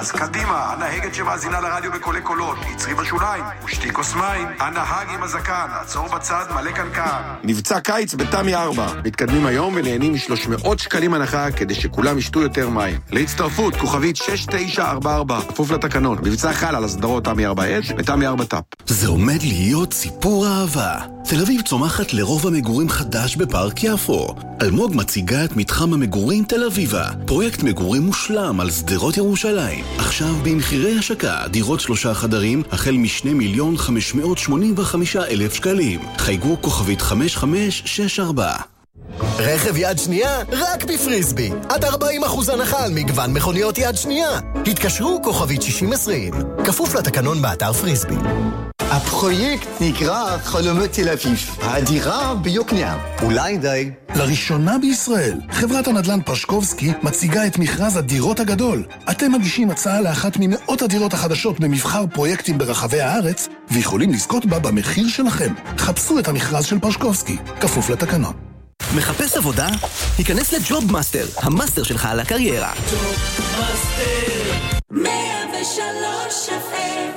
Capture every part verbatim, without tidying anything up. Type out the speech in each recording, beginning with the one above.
אז קדימה, הנהגת שמאזינה לרדיו בקולי קולות, יצרי בשוליים, ושתי כוס מים, הנהג עם הזקן, עצור בצד, מלא קנקן. מבצע קיץ בתמי ארבע. מתקדמים היום ונהנים מ-שלוש מאות שקלים הנחה כדי שכולם ישתו יותר מים. להצטרפות, כוכבית שש תשע ארבע ארבע, כפוף לתקנון. מבצע חל על הסדרות תמי ארבע אש ותמי ארבע טאפ. זה עומד להיות סיפור אהבה. תל אביב צומחת לרוב המגורים חדש בפארק יפו. אלמוג מציגה את מתחם המגורים תל אביבה. פרויקט מגורים מושלם על סדרות ירושלים. עכשיו במחירי השקה, דירות שלושה חדרים, החל משני מיליון חמש מאות שמונים וחמישה אלף שקלים. חייגו כוכבית חמש חמש שש ארבע. רכב יד שנייה, רק בפריסבי. עד ארבעים אחוז הנחה על מגוון מכוניות יד שנייה. התקשרו כוכבית שישים עשרים. כפוף לתקנון באתר פריסבי. הפרויקט נקרא חלומות תל אביב. הדירה ביוקנעם. אולי די. לראשונה בישראל, חברת הנדל"ן פשקובסקי מציגה את מכרז הדירות הגדול. אתם מגישים הצעה לאחת ממאות הדירות החדשות במבחר פרויקטים ברחבי הארץ, ויכולים לזכות בה במחיר שלכם. חפשו את המכרז של פשקובסקי, כפוף לתקנון. מחפש עבודה? היכנס לג'וב מאסטר, המאסטר שלך על הקריירה. ג'וב מאסטר מאה ושלוש אף אם.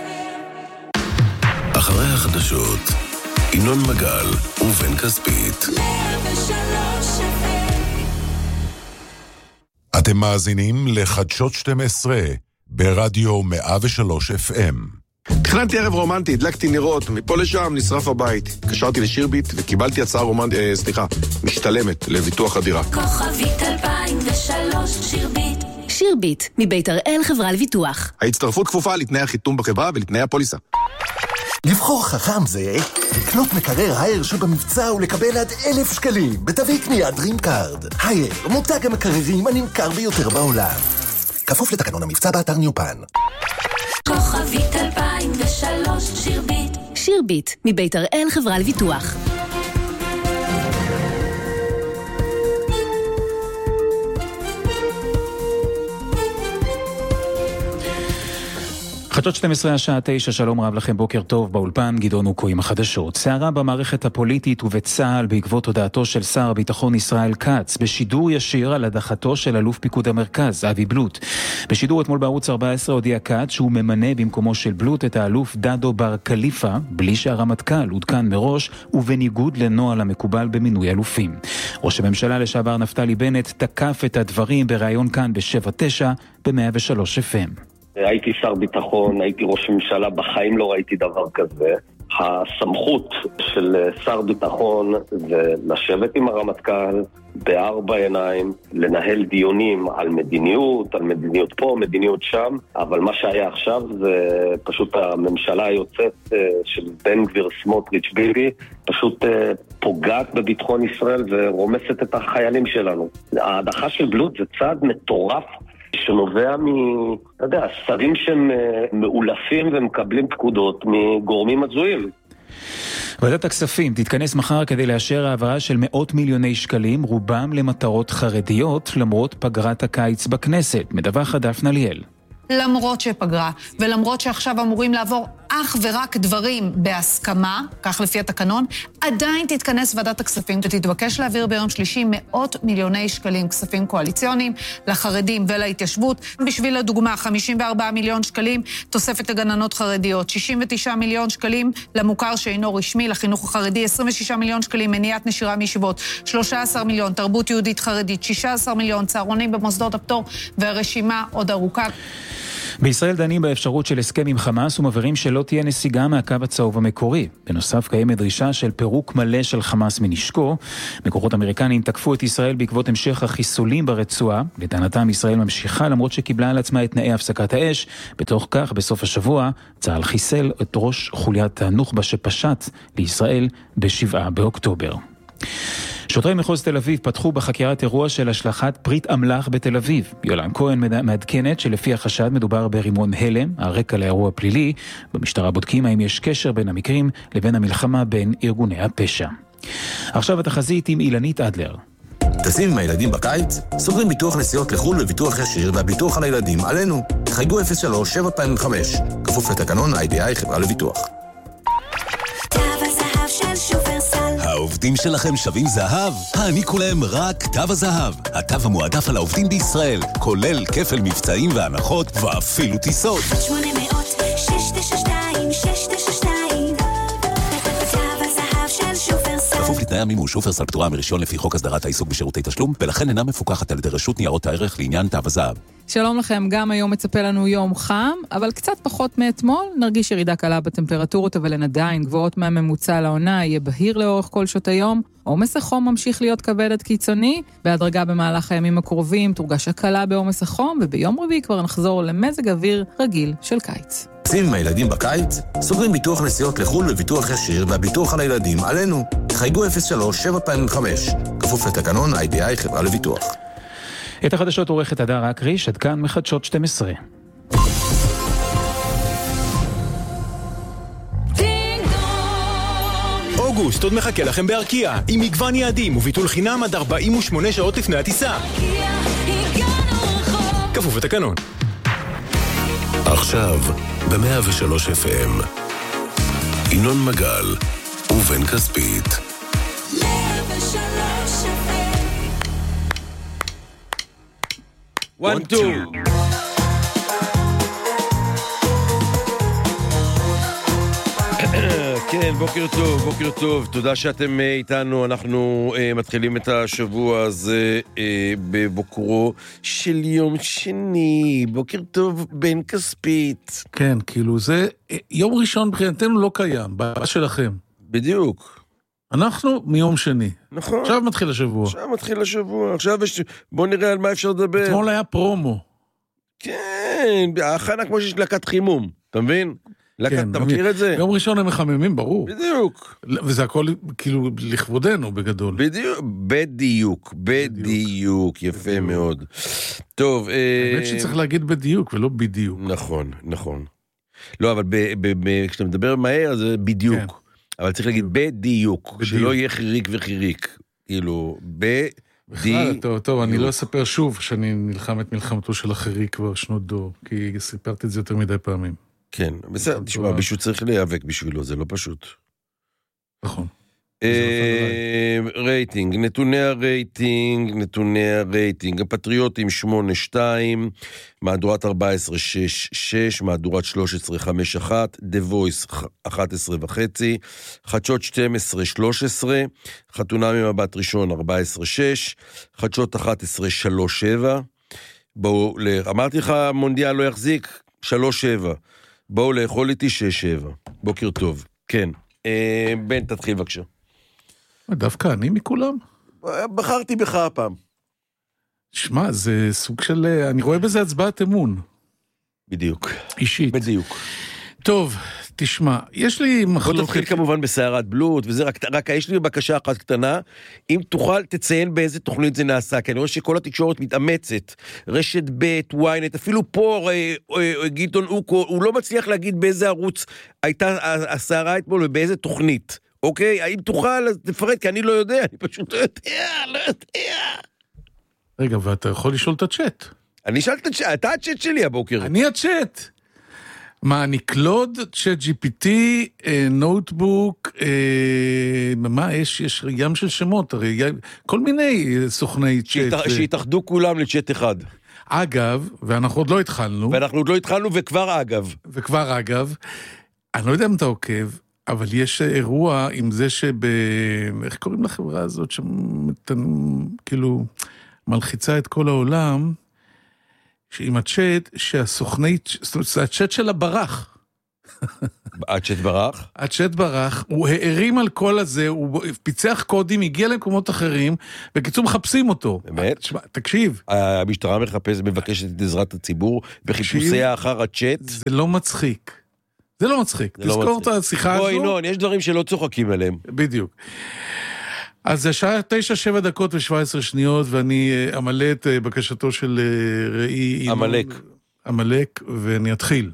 אחרי החדשות, ינון מגל ובן כספית. מאה ושלוש אף אם. אתם מאזינים לחדשות שתים עשרה ברדיו מאה ושלוש אף אם. תכננתי ערב רומנטי, הדלקתי נרות, מפה לשם נשרף הבית. קשרתי לשירביט וקיבלתי הצעה רומנטית, אה, סליחה, משתלמת לביטוח הדירה. כוכבית אלפיים ושלוש שירביט. שירביט, מבית הראל חברה לביטוח. ההצטרפות כפופה לתנאי החיתום בחברה ולתנאי הפוליסה. לבחור חכם זה לקנות מקרר הייר שבמבצע ולקבל עד אלף שקלים בתווי קנייה דרים קארד. הייר, מותג המקררים הנמכר ביותר בעולם. כפוף לתקנון המבצע באתר ניופן. כוכבית אלפיים ושלוש שירביט. שירביט, מבית הראל חברה לביטוח. חדשות שתים עשרה השעה תשע, שלום רב לכם, בוקר טוב, באולפן גדעון אוקו עם החדשות. סערה במערכת הפוליטית ובצה"ל בעקבות הודעתו של שר הביטחון ישראל כץ, בשידור ישיר על הדחתו של אלוף פיקוד המרכז, אבי בלוט. בשידור אתמול בערוץ ארבע עשרה הודיע כץ שהוא ממנה במקומו של בלוט את האלוף דדו בר קליפה, בלי שהרמטכ"ל עודכן מראש ובניגוד לנוהל המקובל במינוי אלופים. ראש הממשלה לשעבר נפתלי בנט תקף את הדברים בראיון כאן ב-שבע תשע ב-מאה ושלוש אף אם. הייתי שר ביטחון, הייתי ראש ממשלה, בחיים לא ראיתי דבר כזה. הסמכות של שר ביטחון זה לשבת עם הרמטכ"ל בארבע עיניים, לנהל דיונים על מדיניות, על מדיניות פה, מדיניות שם, אבל מה שהיה עכשיו זה פשוט הממשלה היוצאת של בן גביר סמוטריץ' ביבי, פשוט פוגעת בביטחון ישראל ורומסת את החיילים שלנו. ההדחה של בלוט זה צעד מטורף, שנובע מ... אתה יודע, שרים שהם מאולפים ומקבלים פקודות מגורמים הזויים. ועדת הכספים תתכנס מחר כדי לאשר העברה של מאות מיליוני שקלים, רובם למטרות חרדיות, למרות פגרת הקיץ בכנסת. מדווח דפנה ליאל. למרות שפגרה, ולמרות שעכשיו אמורים לעבור אך ורק דברים בהסכמה, כך לפי התקנון, עדיין תתכנס ועדת הכספים ותתבקש להעביר ביום שלישי מאות מיליוני שקלים כספים קואליציוניים לחרדים ולהתיישבות. בשביל הדוגמה, חמישים וארבעה מיליון שקלים תוספת לגננות חרדיות, שישים ותשעה מיליון שקלים למוכר שאינו רשמי לחינוך החרדי, עשרים ושישה מיליון שקלים מניעת נשירה מישיבות, שלושה עשר מיליון תרבות יהודית חרדית, שישה עשר מיליון צהרונים במוסדות הפטור, והרשימה עוד ארוכה. בישראל דנים באפשרות של הסכם עם חמאס ומבהירים שלא תהיה נסיגה מהקו הצהוב המקורי. בנוסף קיימת דרישה של פירוק מלא של חמאס מנשקו. מקורות אמריקנים תקפו את ישראל בעקבות המשך החיסולים ברצועה. לטענתם ישראל ממשיכה למרות שקיבלה על עצמה את תנאי הפסקת האש. בתוך כך בסוף השבוע צה"ל חיסל את ראש חוליית הנוח'בה שפשט לישראל בשבעה באוקטובר. שוטרי מחוז תל אביב פתחו בחקירת אירוע של השלכת פריט אמל"ח בתל אביב. יולן כהן מעדכנת שלפי החשד מדובר ברימון הלם, הרקע לאירוע פלילי. במשטרה בודקים האם יש קשר בין המקרים לבין המלחמה בין ארגוני הפשע. עכשיו התחזית עם אילנית אדלר. טסים עם הילדים בקיץ? סוגרים ביטוח נסיעות לחו"ל וביטוח ישיר והביטוח על הילדים עלינו. חייגו אפס שלוש שבע אלפיים וחמש. כפוף לתקנון איי די איי חברה לביטוח. העובדים שלכם שווים זהב? העניקו להם רק תו הזהב. התו המועדף על העובדים בישראל, כולל כפל מבצעים והנחות ואפילו טיסות. שמונה מאות שש תשע שתיים שש תשע שתיים תו הזהב של שופרסל. כפוף לתנאי המימוש, שופרסל פטורה מרישיון לפי חוק הסדרת העיסוק בשירותי תשלום, ולכן אינה מפוקחת על ידי רשות ניירות הערך לעניין תו הזהב. שלום לכם, גם היום מצפה לנו יום חם, אבל קצת פחות מאתמול, נרגיש ירידה קלה בטמפרטורות, אבל הן עדיין גבוהות מהממוצע לעונה, יהיה בהיר לאורך כל שעות היום, עומס החום ממשיך להיות כבד עד קיצוני, בהדרגה במהלך הימים הקרובים תורגש הקלה בעומס החום, וביום רביעי כבר נחזור למזג אוויר רגיל של קיץ. עושים עם הילדים בקיץ? סוגרים ביטוח נסיעות לחול וביטוח ישיר, והביטוח על הילדים עלינו. חייגו אפס שלוש שבע פעמים חמש, כפוף לתקנון איי די איי חברה לביטוח. את החדשות עורכת הדר אקריש, עד כאן מחדשות שתים עשרה. אוגוסט עוד מחכה לכם בארקיע, עם מגוון יעדים וביטול חינם עד ארבעים ושמונה שעות לפני הטיסה. כפוף לתקנון. עכשיו, ב-מאה ושלוש אף אם, ינון מגל ובן כספית. מאה ושלוש אף אם. One, two. כן, בוקר טוב, בוקר טוב. תודה שאתם איתנו. אנחנו uh, מתחילים את השבוע הזה uh, בבוקרו של יום שני. בוקר טוב, בן כספית. כן, כאילו זה יום ראשון מבחינתנו לא קיים, בעיה שלכם. בדיוק. אנחנו מיום שני. נכון. עכשיו מתחיל השבוע. עכשיו מתחיל השבוע. עכשיו יש... בוא נראה על מה אפשר לדבר. אתמול היה פרומו. כן, ההכנה כמו שיש לקת חימום. אתה מבין? לקת, כן, אתה מכיר את זה? יום ראשון הם מחממים, ברור. בדיוק. וזה הכל כאילו לכבודנו בגדול. בדיוק, בדיוק, בדיוק. יפה מאוד. טוב. האמת שצריך להגיד בדיוק ולא בדיוק. נכון, נכון. לא, אבל כשאתה מדבר מהר, זה בדיוק. אבל צריך להגיד בדיוק, שלא יהיה חיריק וחיריק. כאילו, בדיוק. בכלל, טוב, טוב, אני לא אספר שוב שאני נלחם את מלחמתו של החיריק כבר שנות דור, כי סיפרתי את זה יותר מדי פעמים. כן, בסדר, תשמע, מישהו צריך להיאבק בשבילו, זה לא פשוט. נכון. רייטינג, נתוני הרייטינג, נתוני הרייטינג, הפטריוטים שמונה שתיים, מהדורת ארבע עשרה שש שש, מהדורת שלוש עשרה חמש אחת, The Voice אחת עשרה וחצי, חדשות שתים עשרה שלוש עשרה, חתונה ממבט ראשון ארבע עשרה שש, חדשות אחת עשרה שלוש שבע, בואו, אמרתי לך מונדיאל לא יחזיק, שלוש שבע, בואו לאכול איתי שש שבע, בוקר טוב, כן, בן תתחיל בבקשה. דווקא אני מכולם? בחרתי בך הפעם. שמע, זה סוג של... אני רואה בזה הצבעת אמון. בדיוק. אישית. בדיוק. טוב, תשמע, יש לי מחלוקת... בוא תתחיל כמובן בסערת בלוט, וזה רק, רק יש לי בקשה אחת קטנה, אם תוכל תציין באיזה תוכנית זה נעשה, כי אני רואה שכל התקשורת מתאמצת, רשת ב' וויינט, אפילו פה גיטון אוקו, הוא לא מצליח להגיד באיזה ערוץ הייתה הסערה אתמול ובאיזה תוכנית. אוקיי, האם תוכל, אז תפרט, כי אני לא יודע, אני פשוט לא יודע, לא יודע. רגע, ואתה יכול לשאול את הצ'אט. אני אשאל את הצ'אט, אתה הצ'אט שלי הבוקר. אני הצ'אט. מה, אני קלוד, צ'אט ג'י פי טי, נוטבוק, מה, יש, יש ים של שמות, הרי, כל מיני סוכני צ'אט. שהתאחדו כולם לצ'אט אחד. אגב, ואנחנו עוד לא התחלנו. ואנחנו עוד לא התחלנו, וכבר אגב. וכבר אגב, אני לא יודע אם אתה עוקב, אבל יש אירוע עם זה שב... איך קוראים לחברה הזאת שכאילו מלחיצה את כל העולם, עם הצ'אט שהסוכני... זאת אומרת, זה הצ'אט שלה ברח. הצ'אט ברח? הצ'אט ברח, הוא הערים על כל הזה, הוא פיצח קודים, הגיע למקומות אחרים, בקיצור מחפשים אותו. באמת? תשמע, תקשיב. המשטרה מחפש, מבקשת את עזרת הציבור, בחיפושיה אחר הצ'אט. זה לא מצחיק. זה לא מצחיק, תזכור את השיחה הזו. בואי נון, יש דברים שלא צוחקים עליהם. בדיוק. אז זה שעה תשע, שבע דקות ושבע עשרה שניות, ואני אמלא את בקשתו של ראי... אמלק. אמלק, ואני אתחיל.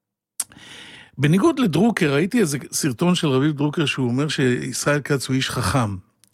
בניגוד לדרוקר, ראיתי איזה סרטון של רביב דרוקר, שהוא אומר שישראל כץ הוא איש חכם.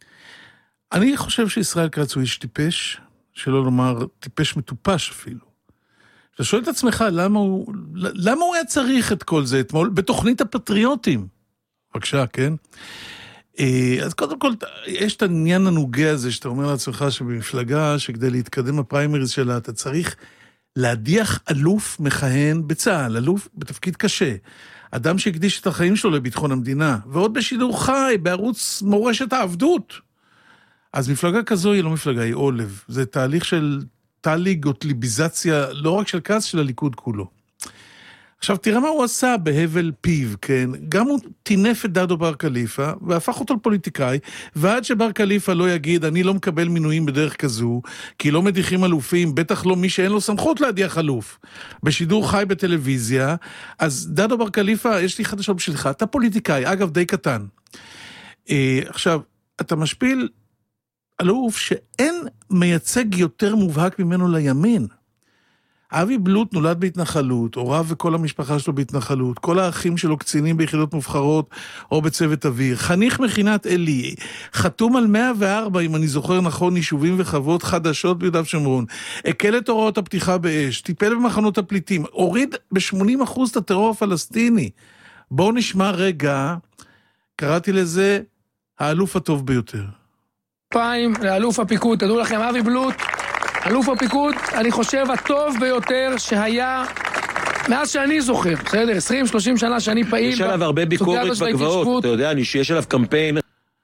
אני חושב שישראל כץ הוא איש טיפש, שלא לומר טיפש מטופש אפילו. אתה שואל את עצמך, למה הוא, למה הוא היה צריך את כל זה אתמול בתוכנית הפטריוטים? בבקשה, כן? אז קודם כל, יש את העניין הנוגע הזה, שאתה אומר לעצמך שבמפלגה, שכדי להתקדם בפריימריז שלה, אתה צריך להדיח אלוף מכהן בצה"ל, אלוף בתפקיד קשה. אדם שהקדיש את החיים שלו לביטחון המדינה, ועוד בשידור חי, בערוץ מורשת העבדות. אז מפלגה כזו היא לא מפלגה, היא עולב. זה תהליך של תהליך גוטליביזציה, לא רק של כעס, של הליכוד כולו. עכשיו, תראה מה הוא עשה בהבל פיו, כן? גם הוא טינף את דדו בר קליפה, והפך אותו לפוליטיקאי, ועד שבר קליפה לא יגיד, אני לא מקבל מינויים בדרך כזו, כי לא מדיחים אלופים, בטח לא מי שאין לו סמכות להדיח אלוף. בשידור חי בטלוויזיה, אז דדו בר קליפה, יש לי חדשות בשבילך, אתה פוליטיקאי, אגב, די קטן. אה, עכשיו, אתה משפיל אלוף שאין מייצג יותר מובהק ממנו לימין. אבי בלוט נולד בהתנחלות, הוריו וכל המשפחה שלו בהתנחלות, כל האחים שלו קצינים ביחידות מובחרות או בצוות אוויר, חניך מכינת אלי, חתום על מאה וארבע, אם אני זוכר נכון, יישובים וחוות חדשות ביהודה ושומרון, הקל את הוראות הפתיחה באש, טיפל במחנות הפליטים, הוריד ב-שמונים אחוז את הטרור הפלסטיני. בואו נשמע רגע, קראתי לזה האלוף הטוב ביותר. פעם לאלוף הפיקוד, תדעו לכם, אבי בלוט, אלוף הפיקוד, אני חושב הטוב ביותר שהיה מאז שאני זוכר, בסדר, עשרים שלושים שנה שאני פעיל. יש עליו הרבה ביקורת בגבעות, אתה יודע, יש עליו קמפיין.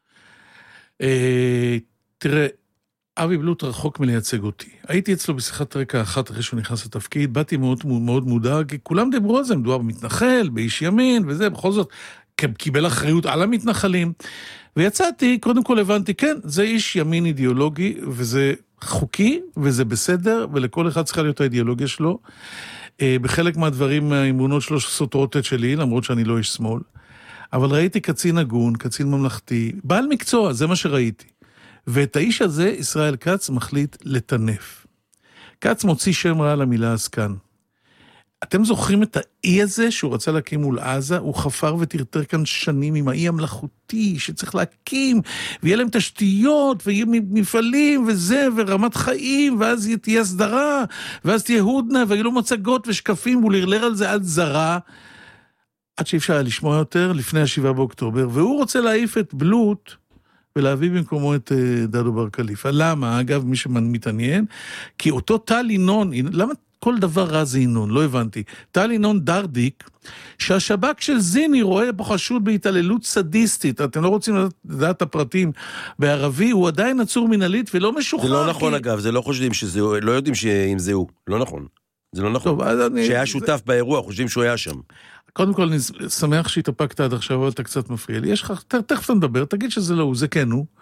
תראה, אבי בלוט רחוק מלייצג אותי. הייתי אצלו בשיחת רקע אחת אחרי שהוא נכנס לתפקיד, באתי מאוד מאוד מודאג, כי כולם דיברו על זה, מדובר במתנחל, באיש ימין וזה, בכל זאת, קיבל אחריות על המתנחלים. ויצאתי, קודם כל הבנתי, כן, זה איש ימין אידיאולוגי, וזה חוקי, וזה בסדר, ולכל אחד צריכה להיות האידיאולוגיה שלו. בחלק מהדברים, האמונות שלו סותרות את שלי, למרות שאני לא איש שמאל. אבל ראיתי קצין הגון, קצין ממלכתי, בעל מקצוע, זה מה שראיתי. ואת האיש הזה, ישראל כץ מחליט לטנף. כץ מוציא שם רע למילה עסקן. אתם זוכרים את האי הזה שהוא רצה להקים מול עזה? הוא חפר וטרטר כאן שנים עם האי המלאכותי שצריך להקים, ויהיה להם תשתיות, ויהיה מפעלים וזה, ורמת חיים, ואז תהיה סדרה, ואז תהיה הודנה, ויהיו לו מצגות ושקפים, והוא לרלר על זה עד זרה, עד שאי אפשר היה לשמוע יותר, לפני השבעה באוקטובר, והוא רוצה להעיף את בלוט, ולהביא במקומו את דדו בר קליפה. למה? אגב, מי שמתעניין, כי אותו טל ינון, למה כל דבר רע זה ינון? לא הבנתי. טל ינון דרדיק, שהשב"כ של זיני רואה בחשוד בהתעללות סדיסטית, אתם לא רוצים לדעת את הפרטים בערבי, הוא עדיין עצור מנהלית ולא משוחרר. זה לא נכון כי... אגב, זה לא חושדים שזה, לא יודעים אם זה הוא, לא נכון. זה לא נכון. טוב, אני... שהיה שותף זה... באירוע, חושבים שהוא היה שם. קודם כל, אני שמח שהתאפקת עד עכשיו, אבל אתה קצת מפריע לי. יש לך, תכף אתה מדבר, תגיד שזה לא הוא, זה כן הוא.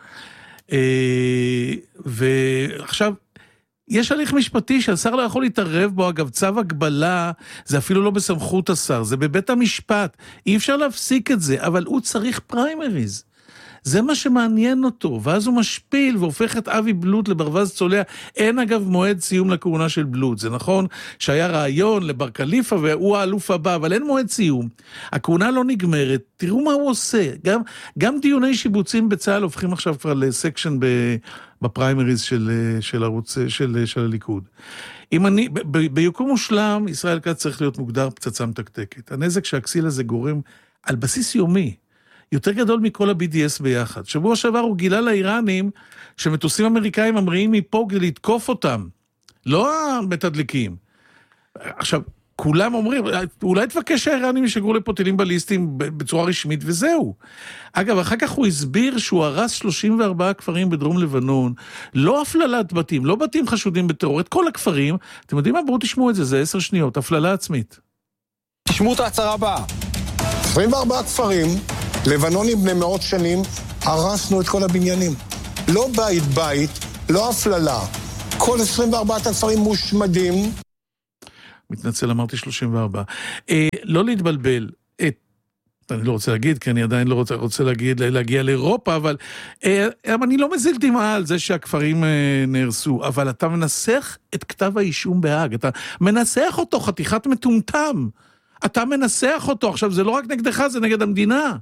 ועכשיו, יש הליך משפטי שהשר לא יכול להתערב בו, אגב, צו הגבלה, זה אפילו לא בסמכות השר, זה בבית המשפט, אי אפשר להפסיק את זה, אבל הוא צריך פריימריז. זה מה שמעניין אותו, ואז הוא משפיל והופך את אבי בלוט לברווז צולע. אין אגב מועד סיום לכהונה של בלוט, זה נכון שהיה רעיון לבר קליפה והוא האלוף הבא, אבל אין מועד סיום. הכהונה לא נגמרת, תראו מה הוא עושה. גם, גם דיוני שיבוצים בצה"ל הופכים עכשיו כבר לסקשן בפריימריז של, של ערוץ, של, של הליכוד. אם אני, ב, ב, ביקום מושלם, ישראל כץ צריך להיות מוגדר פצצה מתקתקת. הנזק שהכסיל הזה גורם על בסיס יומי, יותר גדול מכל ה-בי די אס ביחד. שבוע שעבר הוא גילה לאיראנים שמטוסים אמריקאים ממריאים מפה כדי לתקוף אותם. לא המתדליקים. עכשיו, כולם אומרים, אולי תבקש שהאיראנים ישגרו לפה טילים בליסטיים בצורה רשמית, וזהו. אגב, אחר כך הוא הסביר שהוא הרס שלושים וארבעה כפרים בדרום לבנון, לא הפללת בתים, לא בתים חשודים בטרור, את כל הכפרים. אתם יודעים מה? בואו תשמעו את זה, זה עשר שניות, הפללה עצמית. תשמעו את ההצהרה הבאה. עשרים וארבעה כפרים, לבנונים בני מאות שנים, הרסנו את כל הבניינים. לא בית בית, לא הפללה. כל עשרים וארבעת הכפרים מושמדים. מתנצל, אמרתי שלושים וארבע. אה, לא להתבלבל. אה, אני לא רוצה להגיד, כי אני עדיין לא רוצה, רוצה להגיד, להגיע לאירופה, אבל אה, אני לא מזיל דמעה על זה שהכפרים אה, נהרסו, אבל אתה מנסח את כתב האישום בהאג. אתה מנסח אותו, חתיכת מטומטם. אתה מנסח אותו. עכשיו, זה לא רק נגדך, זה נגד המדינה.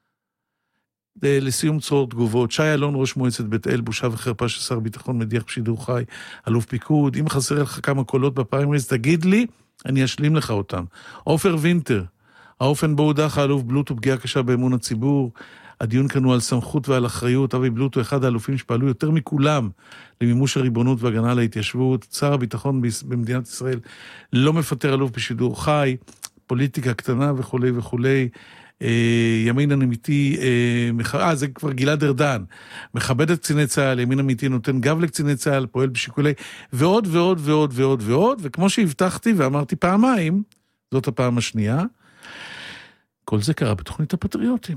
לסיום צרור תגובות, שי אלון ראש מועצת בית אל, בושה וחרפה ששר ביטחון מדיח בשידור חי, אלוף פיקוד, אם חסר לך כמה קולות בפריימריז, תגיד לי, אני אשלים לך אותם. עופר וינטר, האופן בו הודח האלוף בלוט ופגיעה קשה באמון הציבור, הדיון כאן הוא על סמכות ועל אחריות. אבי בלוט הוא אחד האלופים שפעלו יותר מכולם למימוש הריבונות והגנה להתיישבות. שר הביטחון במדינת ישראל לא מפטר אלוף בשידור חי, פוליטיקה קטנה וכו' וכו'. ימין אמיתי, אה, זה כבר גלעד ארדן, מכבד את קציני צה"ל, ימין אמיתי נותן גב לקציני צה"ל, פועל בשיקולי, ועוד ועוד ועוד ועוד ועוד, וכמו שהבטחתי ואמרתי פעמיים, זאת הפעם השנייה, כל זה קרה בתוכנית הפטריוטים.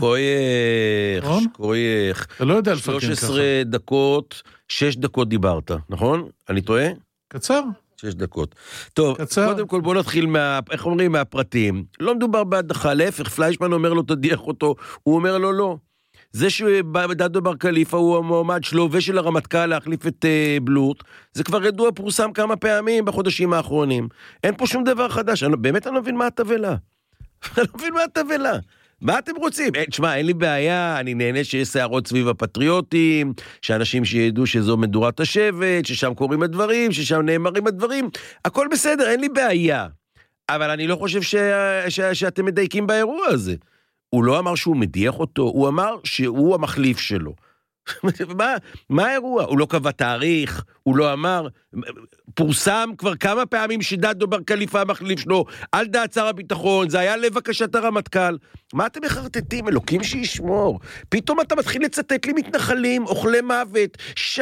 שכוייך, שכוייך. אתה לא יודע לפרקן ככה. שלוש עשרה דקות, שש דקות דיברת, נכון? אני טועה? קצר. שש דקות. טוב, קצר. קודם כל בוא נתחיל מה, איך אומרים, מהפרטים. לא מדובר בהדחה, להפך, פליישמן אומר לו תדיח אותו, הוא אומר לו לא. זה שדדו בר קליפה הוא המועמד שלו ושל הרמטכ"ל להחליף את uh, בלוט, זה כבר ידוע פורסם כמה פעמים בחודשים האחרונים. אין פה שום דבר חדש, אני, באמת אני לא מבין מה התבלה. אני לא מבין מה התבלה. מה אתם רוצים? תשמע, אין לי בעיה, אני נהנה שיש שערות סביב הפטריוטים, שאנשים שידעו שזו מדורת השבט, ששם קוראים הדברים, ששם נאמרים הדברים, הכל בסדר, אין לי בעיה. אבל אני לא חושב ש... ש... שאתם מדייקים באירוע הזה. הוא לא אמר שהוא מדיח אותו, הוא אמר שהוא המחליף שלו. מה, מה האירוע? הוא לא קבע תאריך, הוא לא אמר, פורסם כבר כמה פעמים שדדו בר קליפה המחליף שלו, על דעת שר הביטחון, זה היה לבקשת הרמטכ"ל. מה אתם מחרטטים? אלוקים שישמור. פתאום אתה מתחיל לצטט לי מתנחלים, אוכלי מוות. שי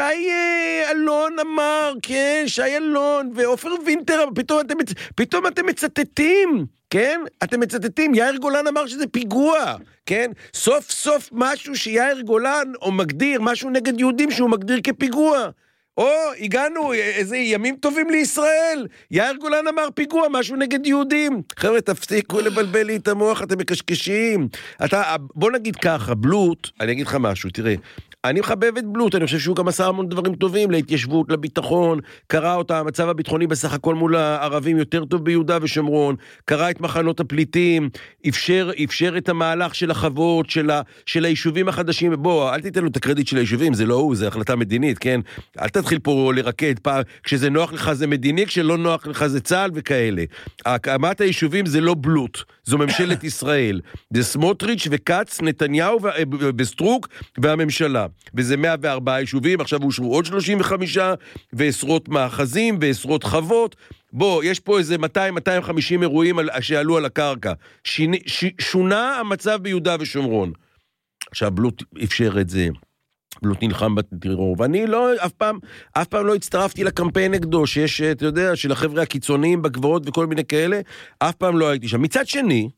אלון אמר, כן, שי אלון, ואופר וינטר, פתאום אתם, פתאום אתם מצטטים. כן? אתם מצטטים, יאיר גולן אמר שזה פיגוע, כן? סוף סוף משהו שיאיר גולן או מגדיר, משהו נגד יהודים שהוא מגדיר כפיגוע. או, הגענו, איזה ימים טובים לישראל. יאיר גולן אמר פיגוע, משהו נגד יהודים. חבר'ה, תפסיקו לבלבל לי את המוח, אתם מקשקשים. אתה, בוא נגיד ככה, בלוט, אני אגיד לך משהו, תראה, אני מחבב את בלוט, אני חושב שהוא גם עשה המון דברים טובים, להתיישבות, לביטחון, קרא אותה, המצב הביטחוני בסך הכל מול הערבים יותר טוב ביהודה ושומרון, קרא את מחנות הפליטים, אפשר, אפשר את המהלך של החוות, של, ה, של היישובים החדשים, בוא, אל תיתן לו את הקרדיט של היישובים, זה לא הוא, זה החלטה מדינית, כן? אל תתחיל פה לרקד, פעם, כשזה נוח לך זה מדיני, כשלא נוח לך זה צה"ל וכאלה. הקמת היישובים זה לא בלוט, זו ממשלת ישראל, זה סמוטריץ' וקץ, נתניהו וסטרוק והממשלה. וזה מאה וארבעה יישובים, עכשיו אושרו עוד שלושים וחמישה, ועשרות מאחזים, ועשרות חוות. בוא, יש פה איזה מאתיים עד מאתיים וחמישים אירועים שעלו על הקרקע. שיני, ש, שונה המצב ביהודה ושומרון. עכשיו, בלוט אפשר את זה. בלוט נלחם בטרור, ואני לא, אף פעם, אף פעם לא הצטרפתי לקמפיין נגדו, שיש, אתה יודע, של החבר'ה הקיצוניים בגבעות וכל מיני כאלה, אף פעם לא הייתי שם. מצד שני,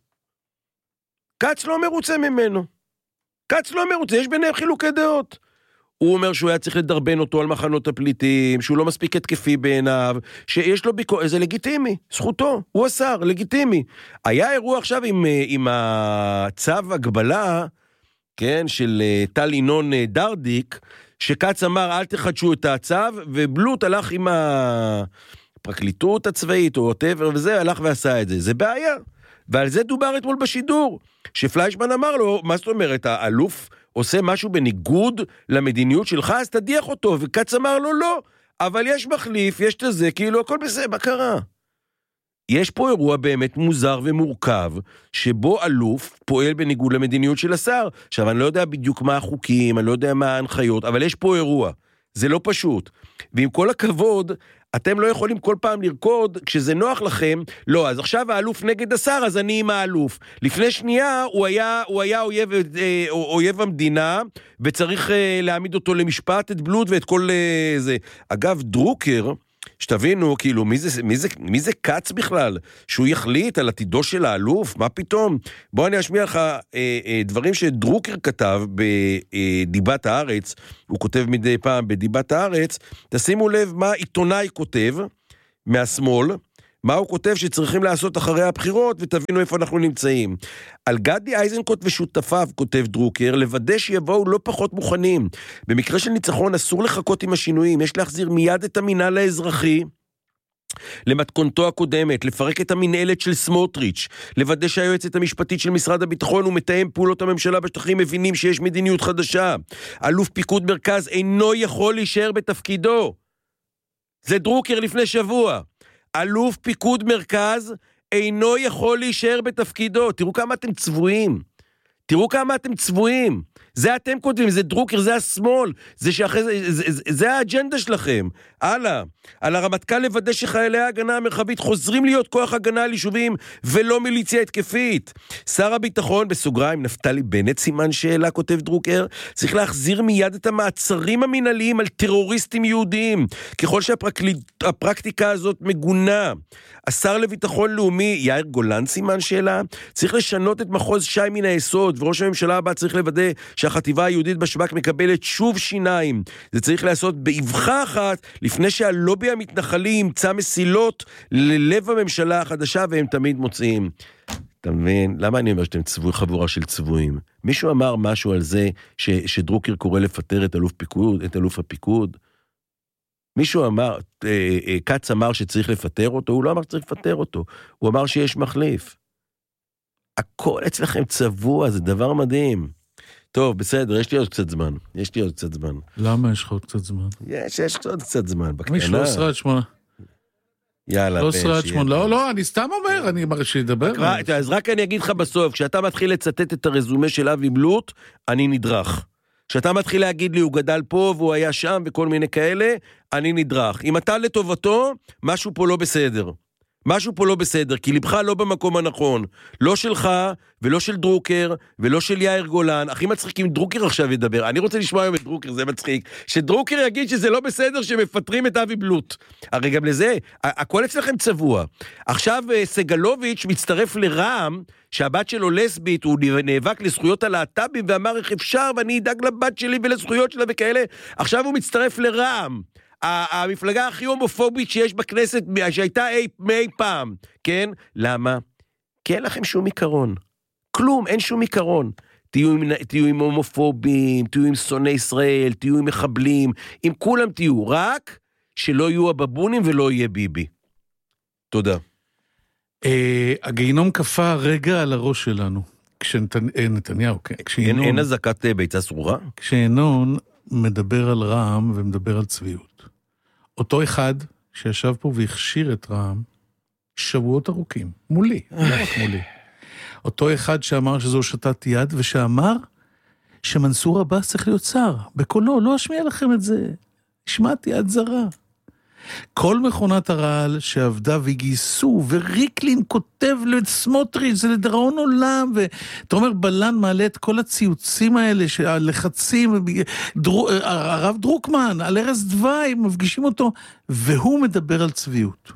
קץ לא מרוצה ממנו. קץ לא מרוצה, יש ביניהם חילוקי דעות. הוא אומר שהוא היה צריך לדרבן אותו על מחנות הפליטים, שהוא לא מספיק התקפי בעיניו, שיש לו ביקורת, זה לגיטימי, זכותו, הוא השר, לגיטימי. היה אירוע עכשיו עם, עם הצו הגבלה, כן, של טל ינון דרדיק, שקץ אמר, אל תחדשו את הצו, ובלוט הלך עם הפרקליטות הצבאית, או whatever, וזה, הלך ועשה את זה. זה בעיה. ועל זה דובר אתמול בשידור, שפליישמן אמר לו, מה זאת אומרת, האלוף עושה משהו בניגוד למדיניות שלך, אז תדיח אותו, וקץ אמר לו, לא, אבל יש מחליף, יש את זה, כאילו הכל בסדר, מה קרה? יש פה אירוע באמת מוזר ומורכב, שבו אלוף פועל בניגוד למדיניות של השר. עכשיו, אני לא יודע בדיוק מה החוקים, אני לא יודע מה ההנחיות, אבל יש פה אירוע. זה לא פשוט. ועם כל הכבוד, אתם לא יכולים כל פעם לרקוד, כשזה נוח לכם, לא, אז עכשיו האלוף נגד השר, אז אני עם האלוף. לפני שנייה, הוא היה, הוא היה אויב, אה, אויב המדינה, וצריך אה, להעמיד אותו למשפט, את בלוט ואת כל אה, זה. אגב, דרוקר, שתבינו, כאילו, מי זה, מי זה, מי זה קץ בכלל? שהוא יחליט על עתידו של האלוף? מה פתאום? בוא אני אשמיע לך אה, אה, דברים שדרוקר כתב בדיבת הארץ, הוא כותב מדי פעם בדיבת הארץ, תשימו לב מה עיתונאי כותב מהשמאל, מה הוא כותב שצריכים לעשות אחרי הבחירות, ותבינו איפה אנחנו נמצאים. על גדי איזנקוט ושותפיו, כותב דרוקר, לוודא שיבואו לא פחות מוכנים. במקרה של ניצחון אסור לחכות עם השינויים, יש להחזיר מיד את המינהל האזרחי, למתכונתו הקודמת, לפרק את המנהלת של סמוטריץ', לוודא שהיועצת המשפטית של משרד הביטחון ומתאם פעולות הממשלה בשטחים מבינים שיש מדיניות חדשה. אלוף פיקוד מרכז אינו יכול להישאר בתפקידו. זה דרוקר לפני שבוע. אלוף פיקוד מרכז אינו יכול להישאר בתפקידו. תראו כמה אתם צבועים. תראו כמה אתם צבועים. זה אתם כותבים, זה דרוקר, זה השמאל, זה, שאחרי, זה, זה, זה, זה האג'נדה שלכם. הלאה, על הרמטכ"ל לוודא שחיילי ההגנה המרחבית חוזרים להיות כוח הגנה על יישובים ולא מיליציה התקפית. שר הביטחון, בסוגריים, נפתלי בנט, סימן שאלה, כותב דרוקר, צריך להחזיר מיד את המעצרים המנהליים על טרוריסטים יהודים, ככל שהפרקטיקה הזאת מגונה. השר לביטחון לאומי, יאיר גולן, סימן שאלה, צריך לשנות את מחוז שי מן היסוד, וראש הממשלה הבא צריך לוודא שהחטיבה היהודית בשב"כ מקבלת שוב שיניים. זה צריך לעשות באבחה אחת, לפני שהלובי המתנחלי ימצא מסילות ללב הממשלה החדשה, והם תמיד מוצאים. אתה מבין? למה אני אומר שאתם צבוע, חבורה של צבועים? מישהו אמר משהו על זה ש, שדרוקר קורא לפטר את אלוף פיקוד, את אלוף הפיקוד? מישהו אמר, קץ אמר שצריך לפטר אותו, הוא לא אמר שצריך לפטר אותו, הוא אמר שיש מחליף. הכל אצלכם צבוע, זה דבר מדהים. טוב, בסדר, יש לי עוד קצת זמן. יש לי עוד קצת זמן. למה יש לך עוד קצת זמן? יש, יש עוד קצת זמן. בקטנה. מ-שלוש עשרה עד שמונה. יאללה. שלוש עשרה עד שמונה. לא, לא, אני סתם אומר, אני מראה שידבר. אז רק אני אגיד לך בסוף, כשאתה מתחיל לצטט את הרזומה של אבי בלוט, אני נדרך. כשאתה מתחיל להגיד לי, הוא גדל פה והוא היה שם וכל מיני כאלה, אני נדרך. אם אתה לטובתו, משהו פה לא בסדר. משהו פה לא בסדר, כי לבך לא במקום הנכון. לא שלך, ולא של דרוקר, ולא של יאיר גולן. הכי מצחיק אם דרוקר עכשיו ידבר. אני רוצה לשמוע היום את דרוקר, זה מצחיק. שדרוקר יגיד שזה לא בסדר שמפטרים את אבי בלוט. הרי גם לזה, הכל אצלכם צבוע. עכשיו סגלוביץ' מצטרף לרעם, שהבת שלו לסבית, הוא נאבק לזכויות הלהט"בים, ואמר איך אפשר, ואני אדאג לבת שלי ולזכויות שלה וכאלה. עכשיו הוא מצטרף לרעם. המפלגה הכי הומופובית שיש בכנסת, שהייתה אי, מאי פעם, כן? למה? כי אין לכם שום עיקרון. כלום, אין שום עיקרון. תהיו עם, תהיו עם הומופובים, תהיו עם שונאי ישראל, תהיו עם מחבלים, עם כולם תהיו, רק שלא יהיו הבבונים ולא יהיה ביבי. תודה. הגיהינום קפה רגע על הראש שלנו. כשנתניהו, כן. אין הזקת ביצה סרורה? כשינון מדבר על רעם ומדבר על צביעות. אותו אחד שישב פה והכשיר את רעם שבועות ארוכים, מולי, לא רק מולי. אותו אחד שאמר שזו שתת יד, ושאמר שמנסור עבאס צריך להיות שר, בקולו, לא אשמיע לכם את זה, השמעתי יד זרה. כל מכונת הרעל שעבדה וגייסו, וריקלין כותב לסמוטריץ', זה לדרעון עולם, ואתה אומר, בלן מעלה את כל הציוצים האלה, הלחצים, דרו, הרב דרוקמן, על ארז דווי, מפגישים אותו, והוא מדבר על צביעות.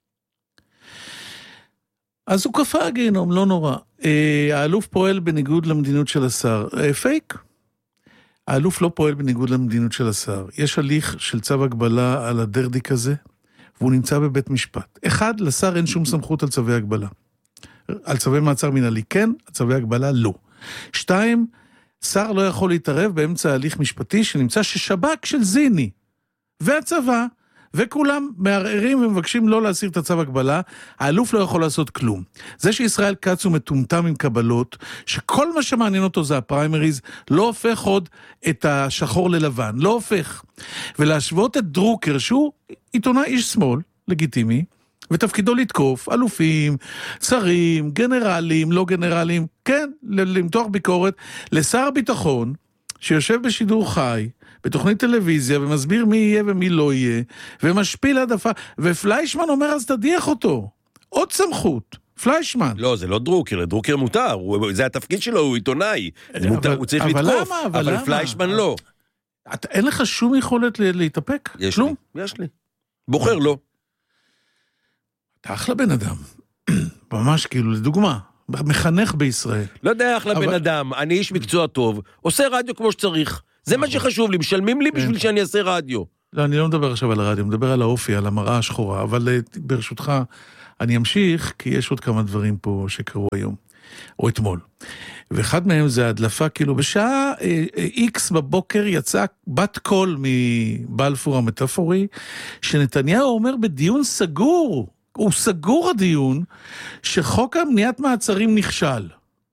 אז הוא קפה הגיהנום, לא נורא. האלוף פועל בניגוד למדיניות של השר. פייק? האלוף לא פועל בניגוד למדיניות של השר. יש הליך של צו הגבלה על הדרדיק הזה, והוא נמצא בבית משפט. אחד, לשר אין שום סמכות על צווי הגבלה. על צווי מעצר מנהלי כן, על צווי הגבלה לא. שתיים, שר לא יכול להתערב באמצע הליך משפטי שנמצא ששב"כ של זיני, והצבא, וכולם מערערים ומבקשים לא להסיר את הצו הגבלה, האלוף לא יכול לעשות כלום. זה שישראל כץ הוא מטומטם עם קבלות, שכל מה שמעניין אותו זה הפריימריז, לא הופך עוד את השחור ללבן, לא הופך. ולהשוות את דרוקר, שהוא עיתונאי איש שמאל, לגיטימי, ותפקידו לתקוף אלופים, שרים, גנרלים, לא גנרלים, כן, למתוח ביקורת, לשר הביטחון, שיושב בשידור חי, בתוכנית טלוויזיה, ומסביר מי יהיה ומי לא יהיה, ומשפיל העדפה, ופליישמן אומר, אז תדיח אותו. עוד סמכות, פליישמן. לא, זה לא דרוקר, לדרוקר מותר, הוא, זה התפקיד שלו, הוא עיתונאי, זה מותר, הוא צריך אבל לתקוף, למה, אבל, אבל למה? פליישמן לא. אתה, אין לך שום יכולת להתאפק? יש כלום? לי, יש לי. בוחר לא. אתה אחלה בן אדם. ממש כאילו, לדוגמה. מחנך בישראל. לא יודע אחלה בן אדם, אני איש מקצוע טוב, עושה רדיו כמו שצריך. זה מה שחשוב לי, משלמים לי בשביל שאני אעשה רדיו. לא, אני לא מדבר עכשיו על הרדיו, מדבר על האופי, על המראה השחורה, אבל ברשותך, אני אמשיך, כי יש עוד כמה דברים פה שקרו היום, או אתמול. ואחד מהם זה הדלפה, כאילו בשעה איקס בבוקר יצאה בת קול מבלפור המטאפורי, שנתניהו אומר בדיון סגור, הוא סגור הדיון, שחוק המניעת מעצרים נכשל.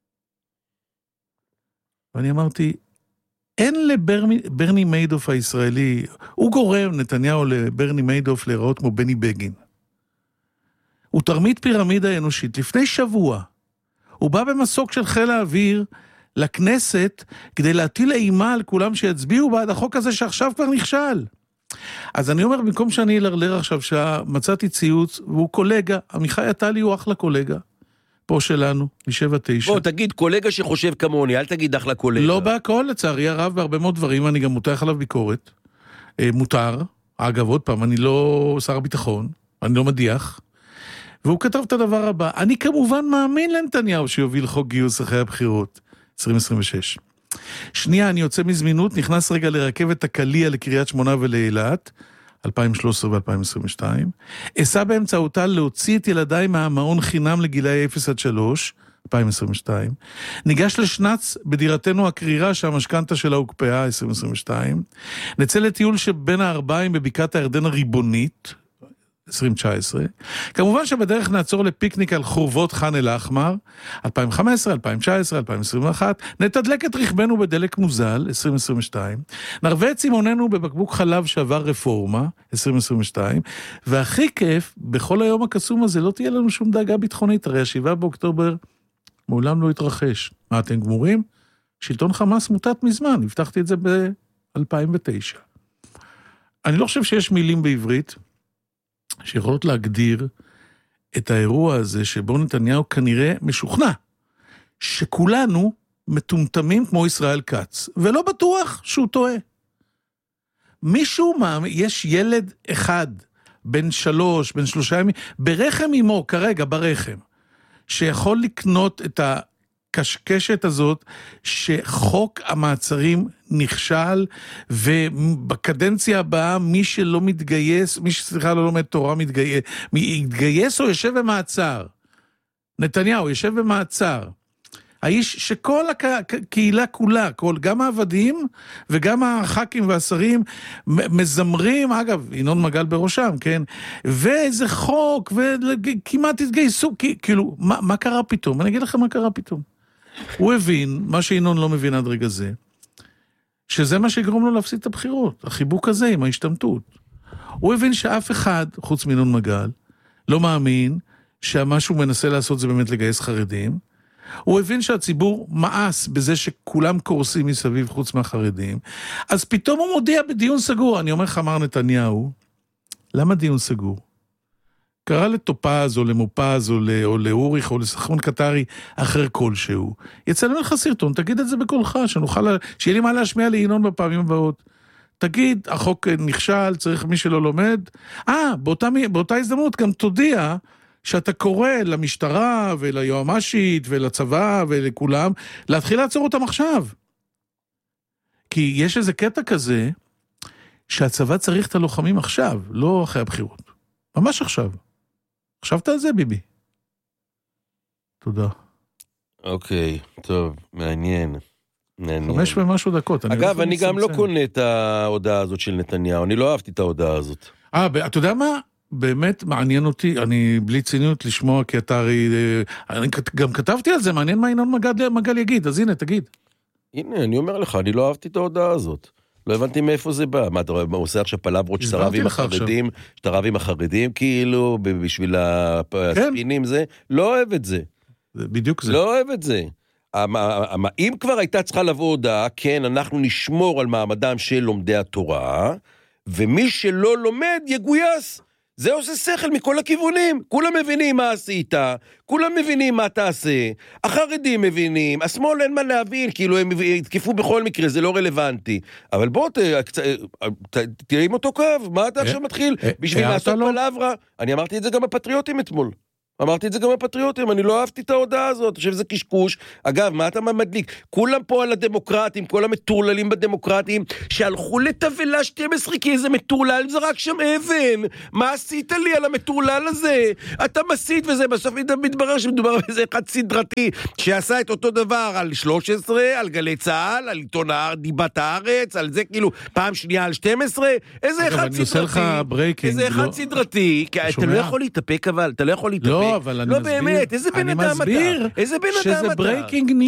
ואני אמרתי, אין לברני מיידוף הישראלי, הוא גורם נתניהו לברני מיידוף להיראות כמו בני בגין. הוא תרמית פירמידה אנושית. לפני שבוע, הוא בא במסוק של חיל האוויר לכנסת, כדי להטיל אימה על כולם שיצביעו בעד החוק הזה שעכשיו כבר נכשל. אז אני אומר, במקום שאני אלרלר עכשיו, שמצאתי ציוץ, והוא קולגה, עמיחי עטלי הוא אחלה קולגה, פה שלנו, משבע תשע. בוא, תגיד, קולגה שחושב כמוני, אל תגיד אחלה קולגה. לא בהכל, לצערי הרב, בהרבה מאוד דברים, אני גם מותח עליו ביקורת. מותר, אגב, עוד פעם, אני לא שר הביטחון, אני לא מדיח, והוא כתב את הדבר הבא, אני כמובן מאמין לנתניהו שיוביל חוק גיוס אחרי הבחירות, עשרים עשרים ושש. שנייה, אני יוצא מזמינות, נכנס רגע לרכבת הקליה לקריית שמונה ולאילת, אלפיים ושלוש עשרה ו-אלפיים עשרים ושתיים, אסע באמצעותה להוציא את ילדיי מהמעון חינם לגילאי אפס עד שלוש, אלפיים עשרים ושתיים, ניגש לשנץ בדירתנו הקרירה שהמשכנתה שלה הוקפאה, עשרים עשרים ושתיים, נצא לטיול שבין הארבעים בבקעת הירדן הריבונית, עשרים תשע עשרה, כמובן שבדרך נעצור לפיקניק על חורבות חן אל אחמר, אלפיים וחמש עשרה, אלפיים תשע עשרה, אלפיים עשרים ואחת, נתדלק את רכבנו בדלק מוזל, עשרים עשרים ושתיים, נרווה את צימוננו בבקבוק חלב שעבר רפורמה, עשרים עשרים ושתיים, והכי כיף, בכל היום הקסום הזה לא תהיה לנו שום דאגה ביטחונית, הרי השבעה באוקטובר מעולם לא התרחש. מה, אתם גמורים? שלטון חמאס מוטט מזמן, הבטחתי את זה ב-אלפיים ותשע. אני לא חושב שיש מילים בעברית שיכולות להגדיר את האירוע הזה שבו נתניהו כנראה משוכנע שכולנו מטומטמים כמו ישראל כץ, ולא בטוח שהוא טועה. מישהו, מה, יש ילד אחד, בן שלוש, בן שלושה ימים, ברחם אמו, כרגע ברחם, שיכול לקנות את הקשקשת הזאת, שחוק המעצרים נכשל, ובקדנציה הבאה מי שלא מתגייס, מי שסליחה לא לומד תורה מתגייס, מתגייס או יושב במעצר. נתניהו יושב במעצר. האיש שכל הקהילה כולה, כל, גם העבדים וגם הח"כים והשרים מזמרים, אגב, ינון מגל בראשם, כן? ואיזה חוק, וכמעט התגייסו, כאילו, מה, מה קרה פתאום? אני אגיד לכם מה קרה פתאום. הוא הבין, מה שינון לא מבין עד רגע זה, שזה מה שיגרום לו להפסיד את הבחירות, החיבוק הזה עם ההשתמטות. הוא הבין שאף אחד, חוץ מינון מגל, לא מאמין שמה שהוא מנסה לעשות זה באמת לגייס חרדים. הוא הבין שהציבור מאס בזה שכולם קורסים מסביב חוץ מהחרדים. אז פתאום הוא מודיע בדיון סגור. אני אומר לך, מר נתניהו, למה דיון סגור? קרא לטופז או למופז או, לא, או לאוריך או לסחרון קטרי אחר כלשהו. יצא לך סרטון, תגיד את זה בקולך, שנוכל, שיהיה לי מה להשמיע לינון בפעמים הבאות. תגיד, החוק נכשל, צריך מי שלא לומד. אה, באותה, באותה הזדמנות גם תודיע שאתה קורא למשטרה וליועמ"שית ולצבא ולכולם, להתחיל לעצור אותם עכשיו. כי יש איזה קטע כזה, שהצבא צריך את הלוחמים עכשיו, לא אחרי הבחירות. ממש עכשיו. חשבת על זה, ביבי? תודה. אוקיי, טוב, מעניין. מעניין. חמש ומשהו דקות. אגב, אני גם לא קונה את ההודעה הזאת של נתניהו, אני לא אהבתי את ההודעה הזאת. אה, אתה יודע מה? באמת מעניין אותי, אני בלי ציניות לשמוע, כי אתה הרי, אני גם כתבתי על זה, מעניין מה ינון מגל, מגל יגיד, אז הנה, תגיד. הנה, אני אומר לך, אני לא אהבתי את ההודעה הזאת. לא הבנתי מאיפה זה בא. מה, אתה עושה עכשיו פלברות שאתה רב עם החרדים, שאתה רב עם החרדים, כאילו, בשביל הספינים זה, לא אוהב את זה. בדיוק זה. לא אוהב את זה. אם כבר הייתה צריכה לבוא הודעה, כן, אנחנו נשמור על מעמדם של לומדי התורה, ומי שלא לומד יגויס. זה עושה שכל מכל הכיוונים, כולם מבינים מה עשית, כולם מבינים מה תעשה, החרדים מבינים, השמאל אין מה להבין, כאילו הם יתקפו בכל מקרה, זה לא רלוונטי, אבל בוא תהיה עם אותו קו, מה אתה עכשיו מתחיל? בשביל לעשות פלברה, אני אמרתי את זה גם בפטריוטים אתמול, אמרתי את זה גם בפטריוטים, אני לא אהבתי את ההודעה הזאת, אני חושב שזה קשקוש. אגב, מה אתה מדליק? כולם פה על הדמוקרטים, כל המטורללים בדמוקרטים, שהלכו לתבלה שתים עשרה, כי איזה מטורלל זרק שם אבן. מה עשית לי על המטורלל הזה? אתה מסית וזה, בסוף מתברר שמדובר באיזה אחד סדרתי, שעשה את אותו דבר על שלוש עשרה, על גלי צהל, על עיתון דיבת הארץ, על זה כאילו פעם שנייה על שתים עשרה, איזה אחד סדרתי. איזה אחד סדרתי, כי אתה לא יכול להתאפק, אבל אתה לא יכול להתאפק. אבל אני לא מסביר, באמת, איזה בן אדם אתה? איזה בן אדם אתה? שזה ברייקינג